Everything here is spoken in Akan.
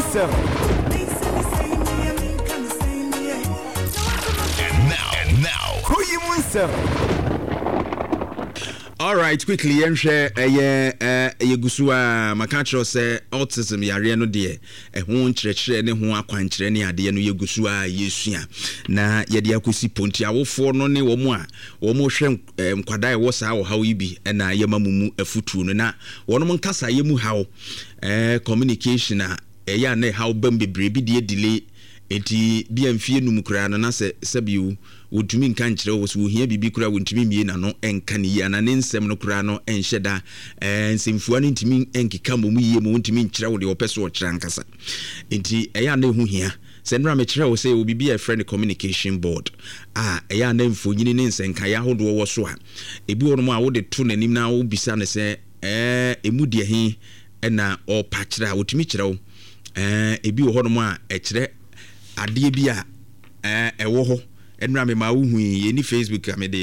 And now, all right, quickly, share Yegusua Makatro say autism yare no de ho nkyerɛkyerɛ ne ho akwankyerɛ ne ade no Yegusua yesua na yɛde akosi ponti awofo no ne wo mu a wo mo hwɛ nkwada wo saa wo hawo yi bi na yemamumu afutuo no na wonom nkasa yemu hawo communication a ɛyɛ na hawo bam bebre bi de delay enti bia mfie num kura no na sɛ sabiu wotumi nka nkyerɛ wo so ohia bibi kura wontumi mie na no enka ne yi ana ne nsɛm no kura no enhyɛ da nsɛmfua no ntumi enkeka mo mu yie mo wontumi nkyerɛ wo de opɛso ɔkyerɛ nkasa enti ɛyɛ na ehu hia sɛ nra me kyerɛ wo sɛ obi bi a friend communication board ɛyɛ na mfonyini ne nsenka ya hodo wo so a ebi wo no a wo de to nanim na wo bisa ne sɛ emu de he na o pa kyerɛ wotumi kyerɛ wo ebi wo ho no a ɛkyerɛ adeɛ bi a ɛwɔ hɔ enra me ma wo hu yi ni Facebook amede